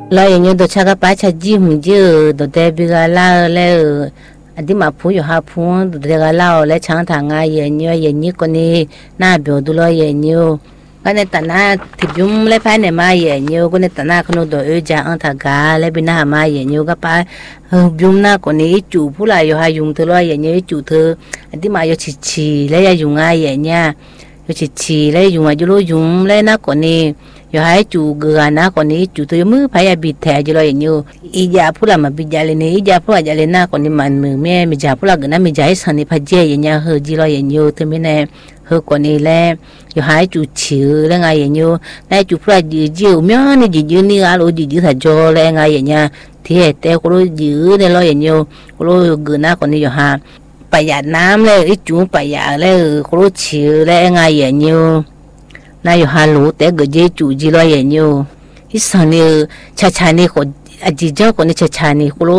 lại nhiều đồ cha cái bát cha gì mình chứ đồ đẹp bị cái lao lại đi mà phụ yo ha phụ đồ đẹp cái lao lại chẳng thằng ai nhiều con đi na biểu đồ lại nhiều cái này ta na thì chúng lại phải này mà nhiều cái này ta na không đồ ở nhà ăn thằng gà lại bên na mà nhiều cái bát chúng na con đi chủ phụ lại yo ha dùng thứ lại nhiều chủ thứ đi mà yo chỉ lại dùng ai nha yo chỉ lại dùng ai dùng lại na con đi yo hai chủ gà na con đi chủ tôi mới phải bị thẻ cho rồi nhiều ý giả phụ là mà bị giả lên ý giả phụ là giả lên na con đi mà mẹ bị giả phụ là cái na bị giả sang đi phải chơi nhà hơi gì rồi nhiều thì bên này hơi con đi lên yo hai chủ chịu lên ngay nhiều này chủ phụ là gì miếng này gì ni alo gì thật cho lên ngay nhà thì té cô giữ này rồi nhiều cô gà na con đi yo ha bây giờ nam lên ít chủ bây giờ lên cô chịu lên ngay nhiều na yo halu te gje chu ji lo ye nyu isani cha ni ko aji jo ko ni cha ni ko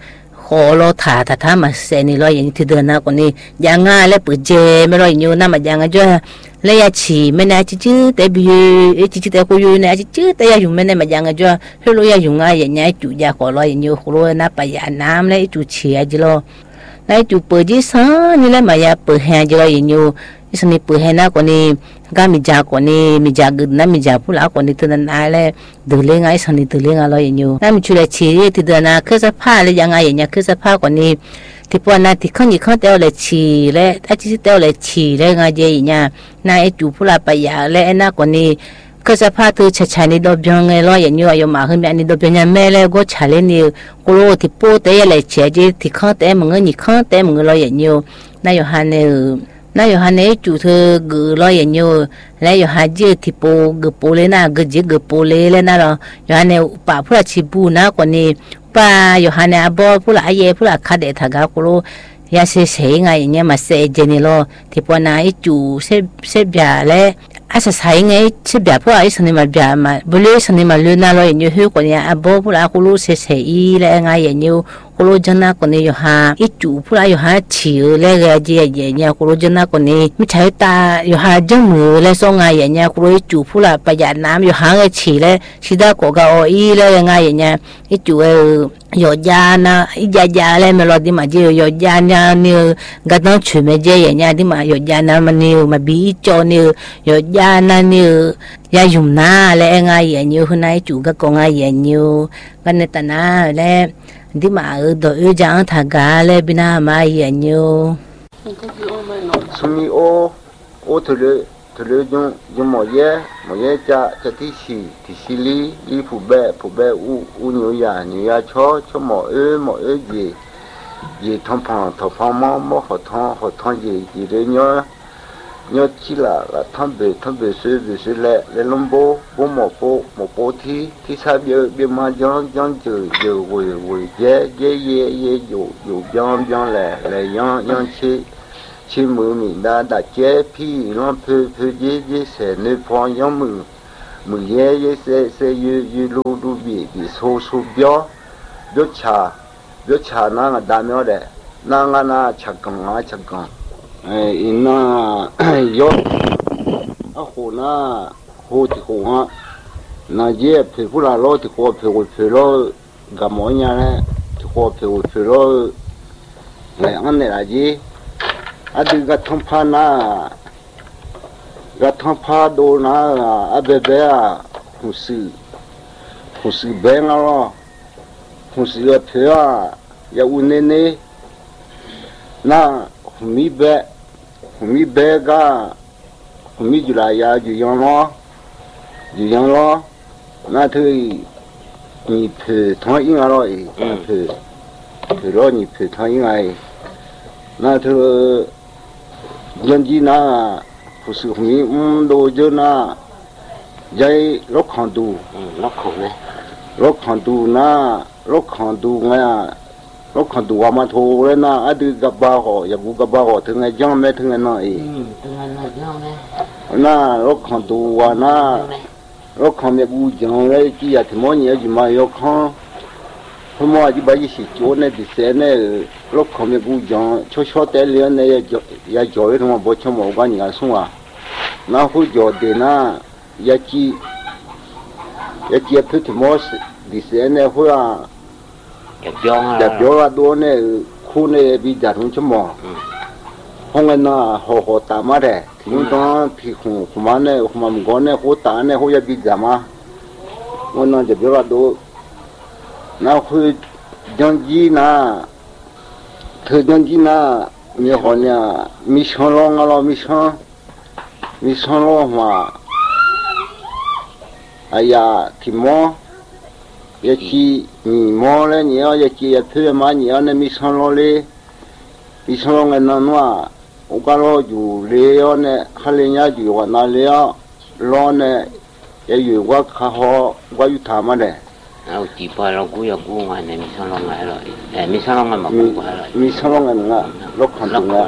lo tha ma se ni lo ye ti de na ko ni janga le pu je me lo nyu na ma janga jo le ya chi me na chi te bi chi te ko yu na chi te ya yu me na ma janga jo he lo ya yu nga ye nya chu ja ko lo ye nyu ko lo na pa ya nam le chu chi aji lo na chu pu ji sa ni le ma ya pu ha ji lo ye nyu isani pu ha na ko ni ga mi ja ko ni mi ja gud na mi ja pu la ko ni tu na le du le nga isani tu le nga lo ye nyu na mi chu le chi ti de na ke sa pha le ya nga ye nya ke sa pha ko ni ti po na ti khon ni khon te le chi le a chi te le chi le nga je nya na e chu pu la pa ya le na ko ni ke sa pha tu cha ni do byong nge lo ye nyu ayo ma hu mi ani do byong nya me le go cha le ni ko lo ti po te le che je ti khon te mo nge ni khon te mo lo ye nyu na yo ha ne na yo ha ne chủ thư gửi lo ye nhiều lấy yo ha je thì po gửi po le na gửi je gửi po le na lo yo ha ne pa pula chi bu na ko ni pa yo ha ne abo pula ye pula kha de tha ga ko lo ya se ngai nya ma se je ni lo thì po na i chủ se bia le asa sai ngai se bia po ai sani ma bia ma bule sani ma lu na lo ye nhiều hu ko ni abo pula ko lo se i le ngai ye nhiều cô lô dân na con này yo ha ít chủ phụ lại yo ha chịu lấy cái gì vậy nha cô lô dân na con này mới thấy ta yo ha dân mưa lấy xong ngày vậy nha cô lô ít chủ phụ lại bây giờ nam yo ha cái chỉ lấy chỉ đã có cái oi lấy ngày vậy nha ít chủ yo gia na ít gia lấy mà lo đi mà chỉ yo gia nha như cái đó chuyện mà gì vậy nha đi mà yo gia na mà nhiều mà bị cho nhiều yo gia na nhiều gia dùng na lấy ngày vậy nhiều hôm nay chủ cái con ngày vậy nhiều cái này ta na lấy đi mà ở đội giang thà gà lên bên nào mà vậy nhiều. Sumi ô thử dùng mọi ye cha thì li phụ bè u nhiều ya cho mọi gì thong phong mò họ thong gì đấy nhớ chỉ là thong bề suy lệ lông bố một bố thì sao bia mà giang giờ quỳ ye dù giang lệ giang chỉ mưa mình đã chế phi nó phơi ye sẽ nơi phong giang mưa ye sẽ lu bị số béo cha na đam mê đấy na chắc con ina yo ako na ho ti ko ha na je pe pula lo ti ko pe lo gamonya ne ti ko pe lo le an ne la ji adi ga thom pha do na abebe a husi be na lo husi ya pe ya unene na humi be ga humi jula ya ju yang lo na thui ni phe thoi ing lo e phe lo ni phe thoi ing ai na thu yan ji na phu su humi do jo na jai lo khon tu lo khon tu nga lo khon tu wa ma tho le na adu ga ba ho ya gu ga ba ho thung ai jang me thung na e na lo khon tu wa na lo khon me gu jang le ji ya thmo ni ji ma yo khon mo ji ba ji si cho ne di se ne lo khon me gu jang cho te le ne ya jo ye mo bo cho mo ga ni ga su wa na hu jo de na ya chi 也接不怎么是，第三呢会啊， 也标啊， 也标啊多呢，苦呢比较容易么？后面呢好打嘛的，听讲听胡嘛呢，胡嘛唔讲呢，好打呢，好也比较嘛，我呢就标啊多，那会讲机呢，特讲机呢，你好呢，没上浪啊了，没上浪嘛。哎呀，提毛，也去你毛嘞，你要也去也推嘛，你要那没上落嘞，没上落个那嘛，我讲了就来要呢，还人家就话那了，老呢也有我看好，我有他们嘞。 然后地巴老古也古嘛，那没上落来了，没上落嘛古来了， 没上落个那，老看中个，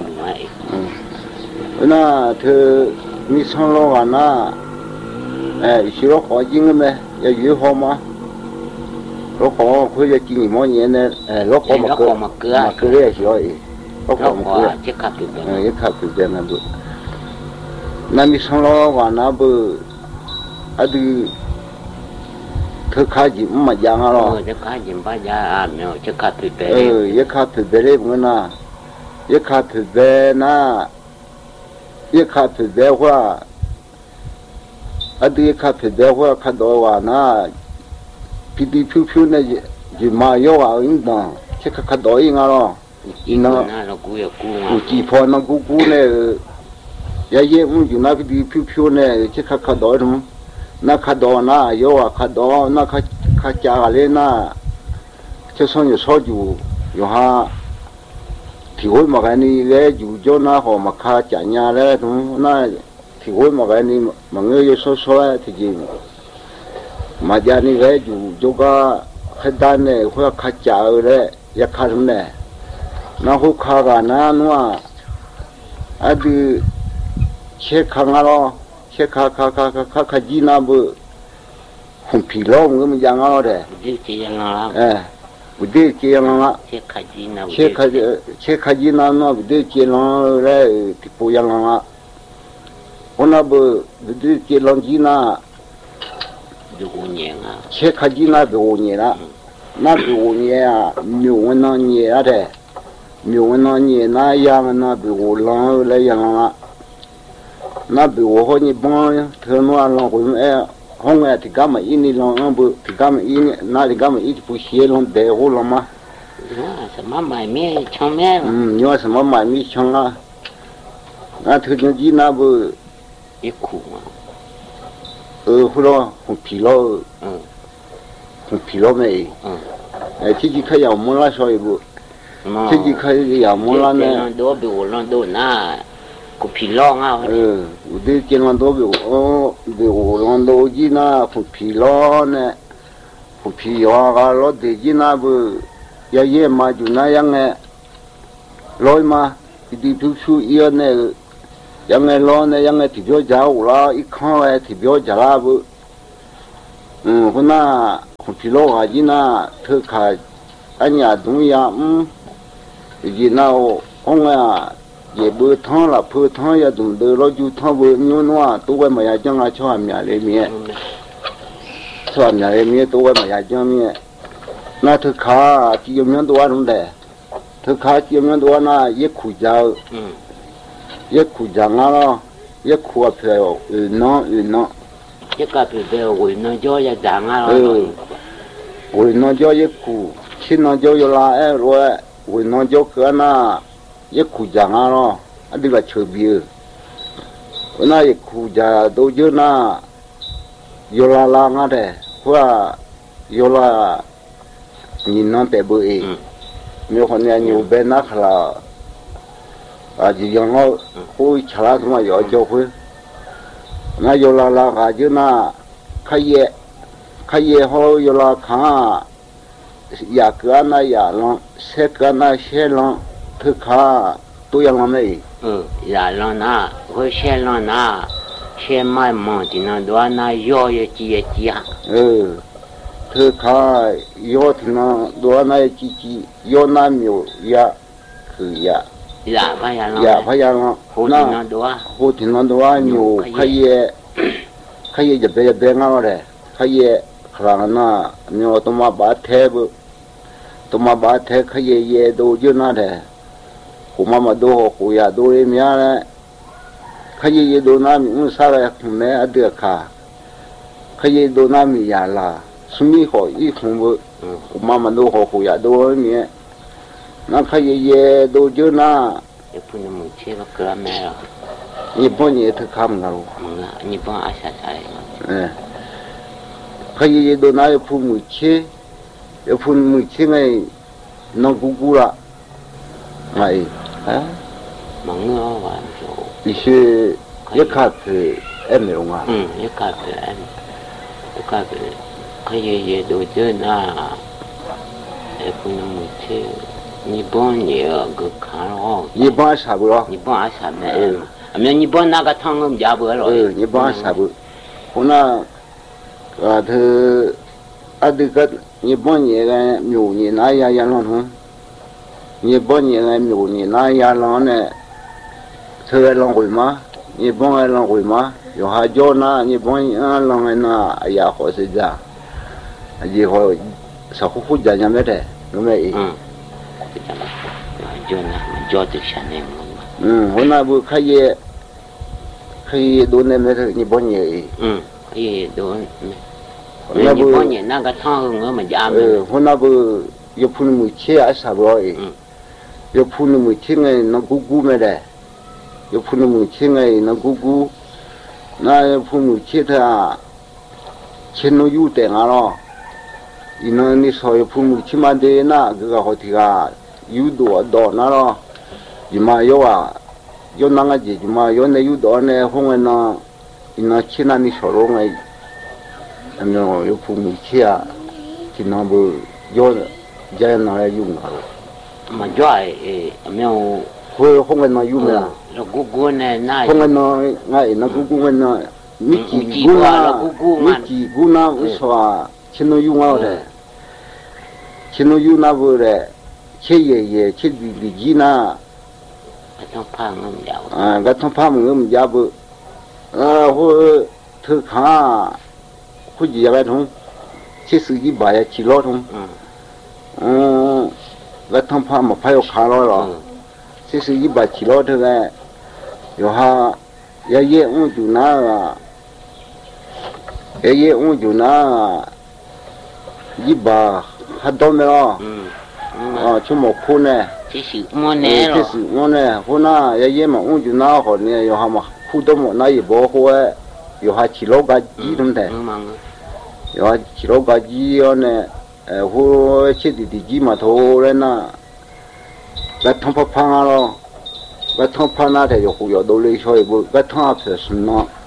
那他没上落个那。学了好经个咩？也有好嘛？老好佢就今年么年呢？老好嘛个也小诶，老好嘛个， 一卡皮边， 一卡皮边那不，那你上了话那不，啊都，他卡紧唔嘛样啊咯？ 这卡紧把家啊没有，这卡皮边。 一卡皮边嘞我那，一卡皮边那，一卡皮边话。啊，对，看皮带话看到话那，皮皮飘飘那就马腰啊，应当，这看到应啊咯， 应当。那古也古嘛。 地方那古呢，也就那皮皮飘飘呢，这看到什么？那看到那腰啊，看到那看家里那，这上有烧酒，有哈，体会嘛个你来就叫那好嘛看家伢嘞，从那。体会嘛个你忙个有说啊，自己嘛家你个就个很单呢，或者看家嘞也看什么呢？然后看个那嘛，啊的切看啊咯，切看鸡那不红皮咯，我们讲啊的。 不对这样啊。 不对这样啊。 切看鸡那。 切看鸡那不对这样嘞，不一样啊。我那不对这两鸡那 15年啊， 切开鸡那15年了，那15年啊，牛我那年啊的，牛我那年那样那比我浪来样啊，那比我和你帮他们浪回哎，红哎，这干嘛一年浪不，这干嘛一年那这干嘛一直不歇浪带火了吗？ 什么买面抢面？ 你说什么买面抢啊？那特种鸡那不。 也苦嘛， 后来红皮了，红皮了没？自己开养木了少一步，自己开养木了呢。 多比我浪多那，个皮浪啊。 我对见浪多比我浪多几那红皮了呢，红皮话个老得几那不，也嘛就那样的，来嘛，一丢出一样呢。yang ngai lo ne yang ngai tibyo jauh lah ikan lah tibyo jala bu, huna kupilo haji na terkai anya dunia jina orang ya ye berthang lah berthang ya dulu lo juta bu nyunwa tu kan maya jangan cuci mian le mian, cuci mian le mian tu kan maya jangan mian, na terkai cium mian tu orang deh, terkai cium mian tu orang na ye kujau. Ye苦讲啊咯，ye苦啊票no， 一个票票回那叫也讲啊咯，回那叫ye苦，去那叫有拉哎罗，回那叫个那ye苦讲啊咯，啊这个特别，那ye苦讲都就那有拉拉啊的，或有拉你那白不哎，没有可能有白那克啦。就养了会吃了什么药就会，那有了还就那开业后有了看，牙个那牙浪，舌个那舌浪，他看都养了没？ 牙浪那会舌浪那，舌买毛的那多那药也挤啊。 他看药的那多那挤，药那没有牙，是牙。 呀，怕呀了，后天那多牛，开业就别啊了嘞，开业 khana nyo toma ba the khaye ye do juna de kuma ma do ko ya do e mya le khaye ye do na mi sa ra khme ade kha khaye do na mi ya la sumi ho I khum kuma ma do ko ya do mi na khaye ye do juna e pun mu che ba kra me ra ni bon ye the kham nga ro ni bon a sa sa khaye ye do na ye phu mu che ye phu mu che ngai no gu gu la ngai ha ma ngo wa jo ni she ye kha phe em me nga ye kha phe em ye kha phe khaye ye do juna e pun mu che ni bon ye ga kha ro ni ba sa bu lo ni bon a sa me ame ni bon na ga thang ngam ja bu lo ni ba sa bu hona the adikat ni bon ye ga myo ni na ya ya lo thon ni bon ye ga myo ni na ya lo ne the lo gui ma ni bon a lo gui ma yo ha jo na ni bon a lo na ya ho se ja a ji ho sa khu khu ja nya me de no me jo de chane hona bu khaye do ne me ni bon ye khaye do ni bon ye na ga thang ngam ma ja me hona bu yo phun mu che a sa bo yo phun mu che ngai na gu gu me de yo phun mu che ngai na gu gu na yo phun mu che tha chen no yu de nga lo ino ni so yo phun mu che ma de na ga ho thi ga yu do na lo yima yo wa yo na nga ji yima yo ne yu do ne hong na ina china ni so ro ngai ano yo phun mu che a chi na bu yo ja na yu nga lo ma jo ai ame o ho hong na yu me la lo gu gu ne na hong na ngai na gu gu na mi ki gu na so a chino yu nga de chino yu na bu de che ye che bi ji na ga thang pha ngam ja ga thong pha ngam ja bu ho thu kha khu ji ya ba thong che su ji ba ya chi lo thong ga thong pha ma pha yo kha lo che su ji ba chi lo de ga yo ha ya ye ju na ye ju na ji ba ha do me lo chu mo khu ne chi si mo ne ro chi si mo ne ho na ya ye ma ju na ho ne yo ha ma khu do mo na ye bo ho yo ha chi lo ga ji dum de yo ha chi lo ga ji yo ne ho che di ji ma tho re na ga thong pa pha nga lo ga thong pa na de yo hu yo do le sho ye bu ga thong a phe sun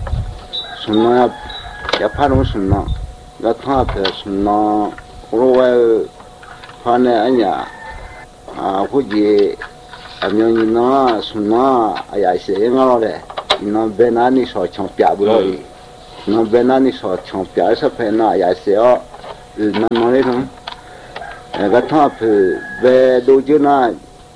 no ya pha no sun no ga thong a phe sun no ro wa pha ne anya ho ji a myo ni na sun na a ya se nga lo de no be na ni so chong pya bu lo no be na ni so chong pya sa phe na ya se o na no le thong ga thong a phe be do ju na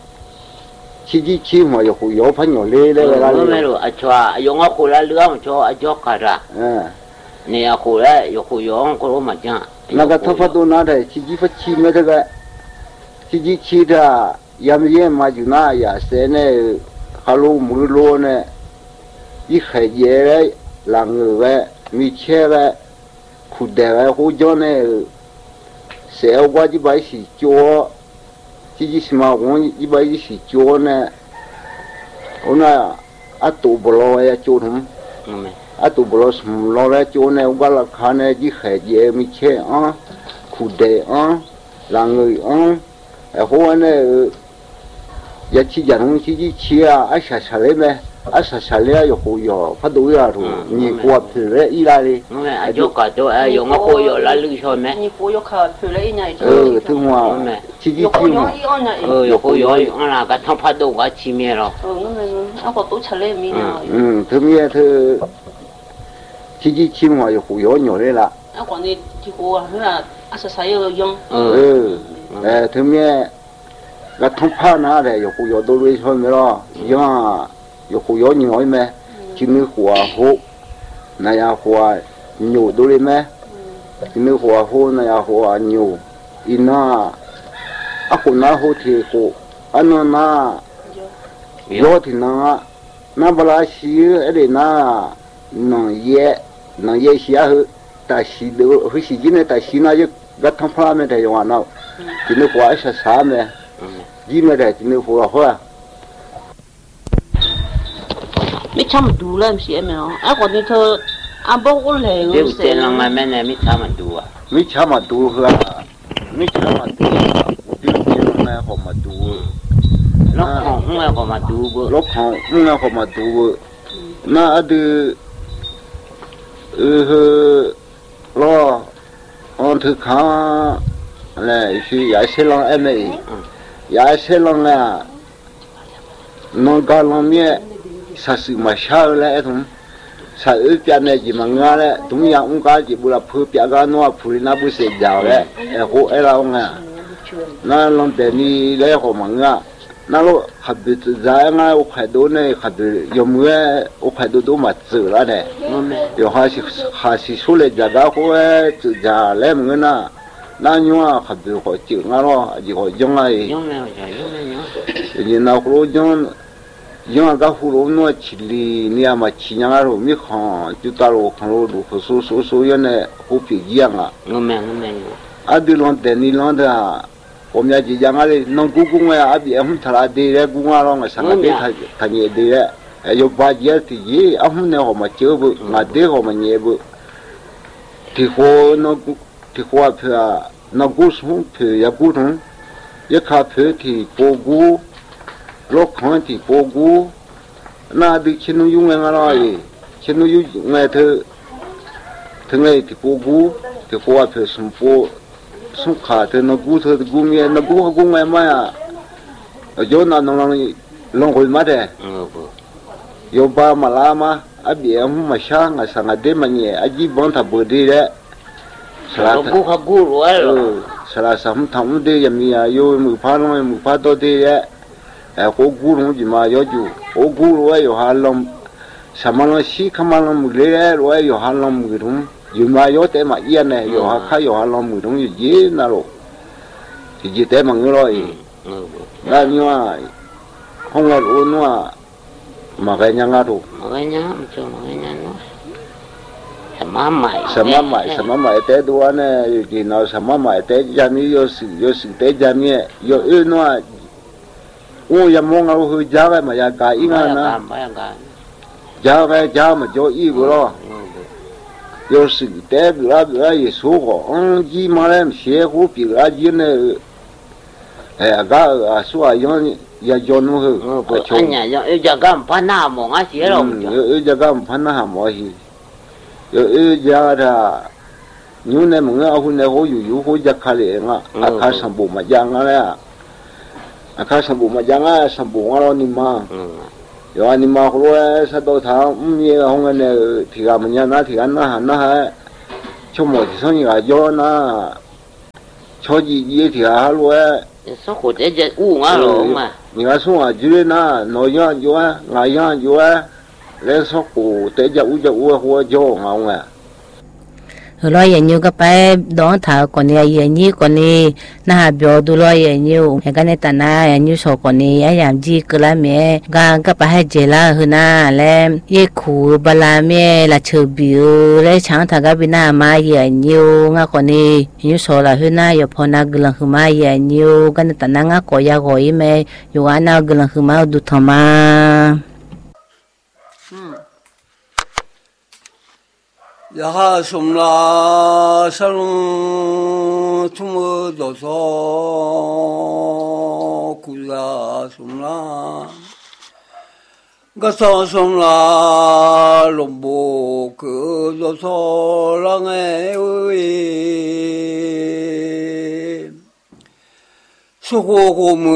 chi chi mo yo hu yo pha nyo le la me ro a chwa yo nga ko la lua mo cho a jo ka ra ne ya ko la yo ko yo ko ro ma ja na ga tho pha do na de chi fa chi me de ga chi da yam ye ma ju na ya se ne ha lo mu lo ne yi khai ye la ngue ve mi che ve khu de ve hu jo ne se o gwa ji bai si jo chi si ma won ji bai si jo ne ona a tu bo lo ya jo thum a tu bo lo sum lo ya jo ne ga la kha ne ji khai ye mi che a khu de a la ngue a ho ne ya chi ja hong chi chi a sa le me a sa le yo ho yo fa do ya ru ni ko phe le i la le a jo ka to a yo nga ko yo la lu so me ni ko yo ka phe le i nya tu mo chi yo ko yo i on na yo ko yo on la ga thong pha do ga chi me ro a ko to cha le mi na tu mi tu chi mo yo ho yo nyo le la a ko ni ti ko na a sa yo yong tu mi ga thong pha na de yo ho yo do le so me lo yo ho yo nyo me chi ni hua ho na ya hua nyo do le me ina ho na ya ho anyo ina ako na ho the ko ano na yo thì nó bala xí ở đây nó ye xí à ta xí được hơi xí gì này ta xí nó chứ gắt thằng phá mẹ thầy hoàn nào chỉ nó quá xa mẹ gì mẹ thầy chỉ nó phù hợp à mấy trăm đủ làm gì em nào à còn như thơ anh bố có lẽ điều tiền là mà mẹ này mấy trăm mà đủ à mấy trăm mà đủ hả mấy trăm mà đủ điều tiền là họ mà đủ lúc không là còn mà đủ bữa lúc không là họ mà đủ na adu lo on thực khá là khi giải xe lăng em ấy giải xe lăng là nó có lăng mía sa sự mà sao lại thùng sa ước tiền này chỉ mà nghe lại chúng nhà ông cá chỉ bù là phơi tiền cái nó phơi nó bù sẽ giàu đấy hộ ấy là ông à nó lăng tiền đi lấy họ mà nghe nó lo hạt bít giá ngay ở khai đô này hạt yếm người ở khai đô mà chữ là này rồi họ số lượng giá cả của chữ giá lên người na nhua hạt bít họ chữ ngay lo chỉ họ dùng này thì nào có dùng cái phụ lúa nó chỉ li nia mà chỉ nhang rồi mi khang chú ta rồi khang rồi đủ số yên này hộp gì giang à à đi lon tiền đi lon đó hôm nay chỉ giang ấy nông cung ấy à bị em thà là đi đấy cung à long sang cái thành nhẹ đi đấy yêu ba giờ thì gì em này họ mà chơi bự mà đi họ mà nhẹ bự thì họ phải nó cú xuống phải ya cú thằng ya cà phê thì cô cú lúc khang thì cô cú na đi trên núi dung ngay rồi trên núi dung ngay thưa ngày thì cô cú thì họ phải xuống phố xuống khá thì nó cú thôi cú nghe nó cú nghe mà ở chỗ nào nó long hồi mất đấy yêu ba mà la mà à bị em mà sang à sang đây mà nhẹ à chỉ bọn thằng bự đi đấy cú rồi sala sam tham đi yam ya yêu mù phá to đi đấy cô cú nó chỉ mà yêu chú cô cú rồi yêu hà long sao nó xí khăm nó mù đấy rồi yêu hà long mù đúng dù mà yêu thế mà yên này yêu hà khai yêu hà long mù đúng gì nào rồi thì gì thế mà người rồi là như mà không là luôn mà cái nhà ngã thôi cái nhà nó sama mai te dua ne di na sama mai te jami yo si te jami yo no o ya mo nga hu ja ga ma ya ka inga na ja ga ma jo i bu lo yo si te la ye su go on ji ma le xie hu pi la ji ne ga su a yo ya jo no hu anh nhà yo ja ga pa na mo nga xie lo yo ja ga pa na mo hi yo ja ra nyu ne mo nga hu ne ho yu ho ja kha le nga akha sambu ma ja nga la akha sambu ma ja nga sambu nga lo ni ma yo ni ma ho sa do tha ye ho nga ne thi ga ma nya na thi ga na ha cho mo thi song ga yo na cho ji ye thi ga lo số của thế nga lo mà ni ga so a ju na no ya yo nga ya yo lấy số của tế giáo hoa cho ngọng à lo ye nyu ka pa don tha ko ne ye ni ko ni na byo du lo ye nyu he ka ne ta na ye nyu so ko ni ya yam ji kla me ga ka pa ha je la hu na le ye khu bala me la chu bi le chang tha ga bi na ma ye nyu nga ko ni nyu so la hu na yo pho na glang hu ma ye nyu ga ne ta na nga ko ya go i me yo ana glang hu ma du thama 야하 somla salung tumu doso kuya somla gasa somla lombo ku doso lange ui suku